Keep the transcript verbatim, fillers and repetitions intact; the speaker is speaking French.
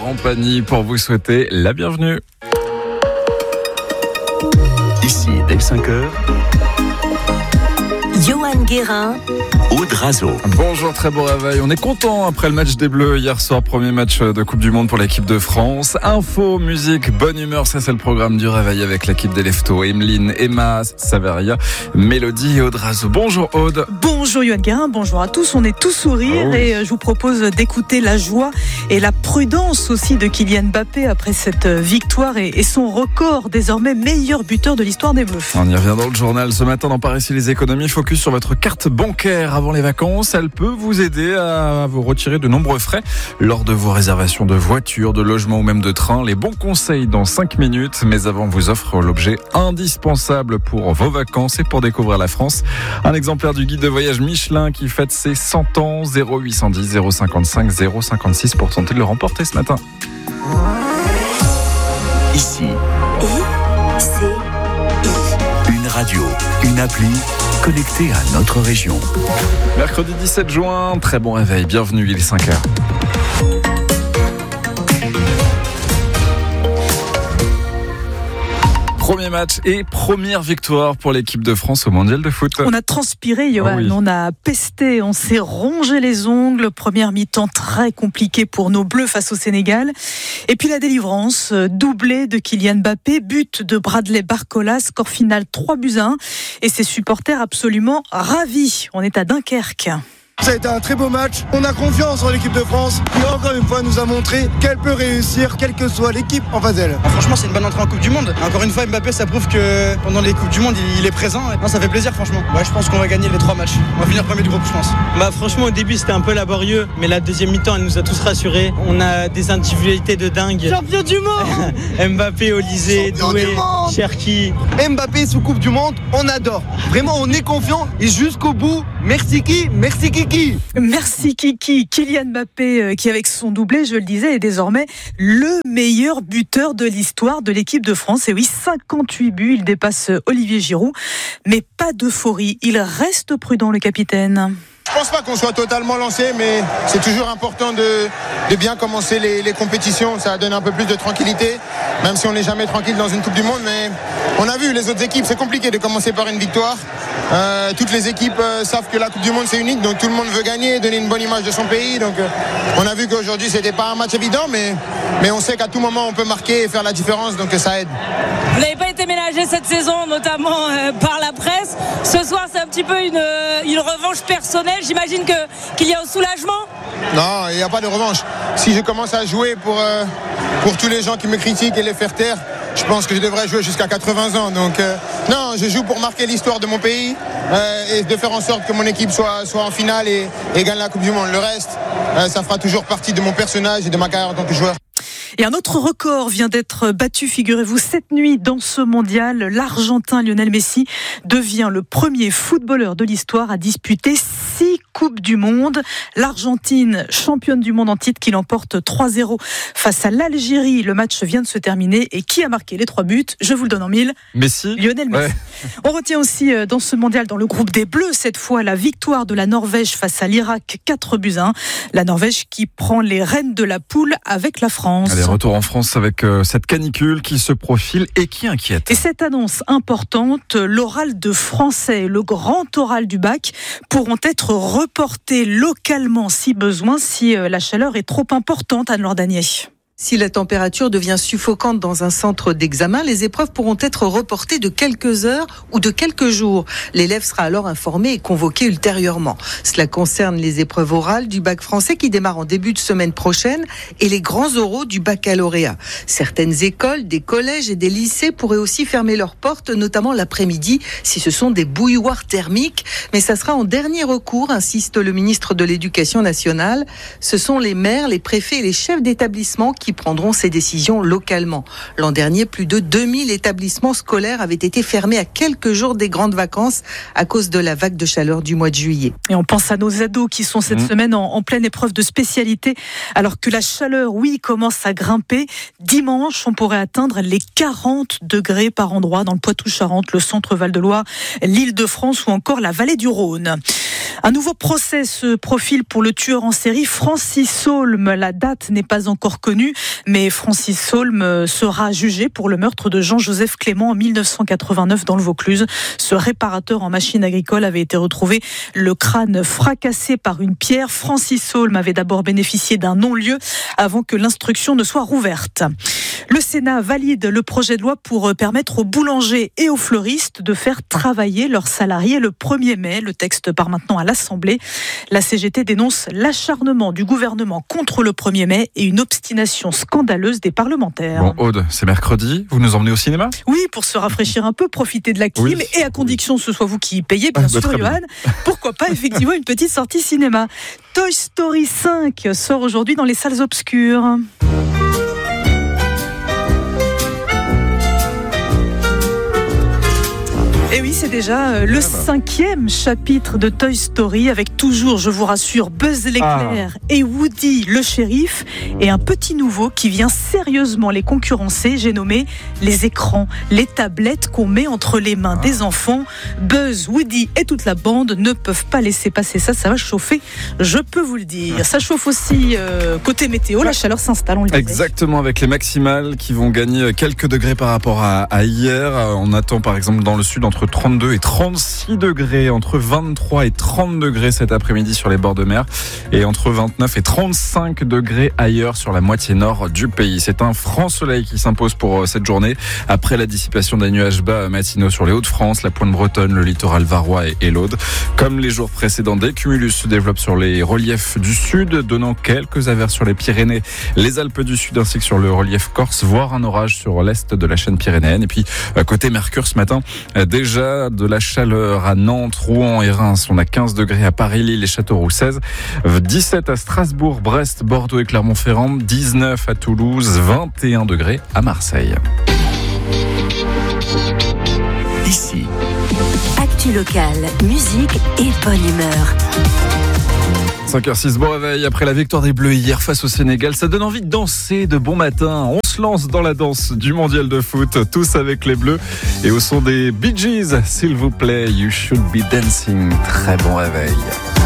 Rampani pour vous souhaiter la bienvenue. Ici, dès cinq heures, Johan Guérin, Aude Razo. Bonjour, très beau réveil. On est content après le match des Bleus hier soir, premier match de Coupe du Monde pour l'équipe de France. Info, musique, bonne humeur, ça c'est le programme du réveil avec l'équipe des Leftos. Emeline, Emma, Saveria, Mélodie et Aude Razo. Bonjour Aude. Bonjour Johan Guérin, bonjour à tous. On est tous sourire oh oui. et je vous propose d'écouter la joie et la prudence aussi de Kylian Mbappé après cette victoire et son record désormais meilleur buteur de l'histoire des Bleus. On y revient dans le journal ce matin dans Paris, les économies. Focus sur votre carte bancaire avant les vacances. Elle peut vous aider à vous retirer de nombreux frais lors de vos réservations de voitures, de logements ou même de trains. Les bons conseils dans cinq minutes. Mais avant, on vous offre l'objet indispensable pour vos vacances et pour découvrir la France. Un exemplaire du guide de voyage Michelin qui fête ses cent ans. zéro huit cent dix zéro cinquante-cinq zéro cinquante-six pour tenter de le remporter ce matin. Ici, I, C, I. une radio, une appli connectée à notre région. Mercredi dix-sept juin, très bon réveil. Bienvenue, il est cinq heures. Premier match et première victoire pour l'équipe de France au Mondial de foot. On a transpiré, Johan, oh oui. on a pesté, on s'est rongé les ongles. Première mi-temps très compliquée pour nos Bleus face au Sénégal. Et puis la délivrance, doublé de Kylian Mbappé, but de Bradley Barcola, score final trois buts à un. Et ses supporters absolument ravis. On est à Dunkerque. Ça a été un très beau match. On a confiance en l'équipe de France qui encore une fois nous a montré qu'elle peut réussir quelle que soit l'équipe en face d'elle. Ah, franchement, c'est une bonne entrée en Coupe du Monde. Encore une fois, Mbappé, ça prouve que pendant les Coupes du Monde, il est présent. Non, ça fait plaisir, franchement. Ouais, je pense qu'on va gagner les trois matchs. On va finir premier du groupe, je pense. Bah, franchement, au début, c'était un peu laborieux, mais la deuxième mi-temps, elle nous a tous rassurés. On a des individualités de dingue. Champion du monde. Mbappé, Olysée, Doué, Cherki. Mbappé sous Coupe du Monde, on adore. Vraiment, on est confiant et jusqu'au bout. Merci qui, merci Kiki. Merci Kiki. Kylian Mbappé qui avec son doublé, je le disais, est désormais le meilleur buteur de l'histoire de l'équipe de France. Et oui, cinquante-huit buts, il dépasse Olivier Giroud. Mais pas d'euphorie, il reste prudent le capitaine. Je pense pas qu'on soit totalement lancé, mais c'est toujours important de, de bien commencer les, les compétitions. Ça donne un peu plus de tranquillité, même si on n'est jamais tranquille dans une Coupe du Monde. Mais on a vu les autres équipes, c'est compliqué de commencer par une victoire. Euh, toutes les équipes euh, savent que la Coupe du Monde c'est unique, donc tout le monde veut gagner, donner une bonne image de son pays. Donc euh, on a vu qu'aujourd'hui c'était pas un match évident, mais, mais on sait qu'à tout moment on peut marquer et faire la différence, donc ça aide. Vous n'avez pas été ménagé cette saison, notamment euh, par la presse. Ce soir c'est un petit peu une, une revanche personnelle. J'imagine que, qu'il y a un soulagement. Non, il n'y a pas de revanche. Si je commence à jouer pour, euh, pour tous les gens qui me critiquent et les faire taire, je pense que je devrais jouer jusqu'à quatre-vingts ans. Donc euh, non, je joue pour marquer l'histoire de mon pays euh, et de faire en sorte que mon équipe soit, soit en finale et, et gagne la Coupe du Monde. Le reste, euh, ça fera toujours partie de mon personnage et de ma carrière en tant que joueur. Et un autre record vient d'être battu, figurez-vous, cette nuit dans ce mondial. L'Argentin Lionel Messi devient le premier footballeur de l'histoire à disputer six Coupes du Monde. L'Argentine, championne du monde en titre, qui l'emporte trois zéro face à l'Algérie. Le match vient de se terminer. Et qui a marqué les trois buts ? Je vous le donne en mille. Messi. Lionel Messi. Ouais. On retient aussi dans ce mondial, dans le groupe des Bleus, cette fois, la victoire de la Norvège face à l'Irak, quatre buts à un. La Norvège qui prend les rênes de la poule avec la France. Allez, retour en France avec euh, cette canicule qui se profile et qui inquiète. Et cette annonce importante, l'oral de français, le grand oral du bac, pourront être reportés localement si besoin, si euh, la chaleur est trop importante, Anne-Laure Danier. Si la température devient suffocante dans un centre d'examen, les épreuves pourront être reportées de quelques heures ou de quelques jours. L'élève sera alors informé et convoqué ultérieurement. Cela concerne les épreuves orales du bac français qui démarrent en début de semaine prochaine et les grands oraux du baccalauréat. Certaines écoles, des collèges et des lycées pourraient aussi fermer leurs portes, notamment l'après-midi, si ce sont des bouilloires thermiques. Mais ça sera en dernier recours, insiste le ministre de l'Éducation nationale. Ce sont les maires, les préfets et les chefs d'établissement qui qui prendront ces décisions localement. L'an dernier, plus de deux mille établissements scolaires avaient été fermés à quelques jours des grandes vacances à cause de la vague de chaleur du mois de juillet. Et on pense à nos ados qui sont cette mmh. semaine en, en pleine épreuve de spécialité, alors que la chaleur, oui, commence à grimper. Dimanche, on pourrait atteindre les quarante degrés par endroit dans le Poitou-Charentes, le centre Val-de-Loire, l'Île-de-France ou encore la vallée du Rhône. Un nouveau procès se profile pour le tueur en série Francis Saulme. La date n'est pas encore connue. mais Francis Saulme sera jugé pour le meurtre de Jean-Joseph Clément en mille neuf cent quatre-vingt-neuf dans le Vaucluse. Ce réparateur en machines agricoles avait été retrouvé le crâne fracassé par une pierre. Francis Saulme avait d'abord bénéficié d'un non-lieu avant que l'instruction ne soit rouverte. Le Sénat valide le projet de loi pour permettre aux boulangers et aux fleuristes de faire travailler leurs salariés le premier mai. Le texte part maintenant à l'Assemblée. La C G T dénonce l'acharnement du gouvernement contre le premier mai et une obstination scandaleuse des parlementaires. Bon, Aude, c'est mercredi. Vous nous emmenez au cinéma ? Oui, pour se rafraîchir un peu, profiter de la clim oui. et à condition que ce soit vous qui payez, bien ah, sûr, bah, Johan. Pourquoi pas, effectivement, une petite sortie cinéma. Toy Story cinq sort aujourd'hui dans les salles obscures. Et oui, c'est déjà le cinquième chapitre de Toy Story avec toujours, je vous rassure, Buzz l'éclair ah. et Woody le shérif et un petit nouveau qui vient sérieusement les concurrencer. J'ai nommé les écrans, les tablettes qu'on met entre les mains ah. des enfants. Buzz, Woody et toute la bande ne peuvent pas laisser passer ça, ça va chauffer, je peux vous le dire. Ça chauffe aussi euh, côté météo, la chaleur s'installe, on le disait. Exactement, avec les maximales qui vont gagner quelques degrés par rapport à, à hier. On attend par exemple dans le sud entre trente-deux et trente-six degrés, entre vingt-trois et trente degrés cet après-midi sur les bords de mer et entre vingt-neuf et trente-cinq degrés ailleurs sur la moitié nord du pays. C'est un franc soleil qui s'impose pour cette journée après la dissipation des nuages bas matinaux sur les Hauts-de-France, la pointe bretonne, le littoral varois et, et l'Aude. Comme les jours précédents, des cumulus se développent sur les reliefs du sud, donnant quelques averses sur les Pyrénées, les Alpes du Sud ainsi que sur le relief corse, voire un orage sur l'est de la chaîne pyrénéenne. Et puis côté Mercure ce matin, déjà de la chaleur à Nantes, Rouen et Reims. On a quinze degrés à Paris, Lille et Châteauroux, seize. dix-sept à Strasbourg, Brest, Bordeaux et Clermont-Ferrand. dix-neuf à Toulouse, vingt et un degrés à Marseille. Ici. Actu locale, musique et bonne humeur. cinq heures six, bon réveil. Après la victoire des Bleus hier face au Sénégal, ça donne envie de danser de bon matin. On se lance dans la danse du mondial de foot, tous avec les Bleus. Et au son des Bee Gees, s'il vous plaît, You Should Be Dancing. Très bon réveil.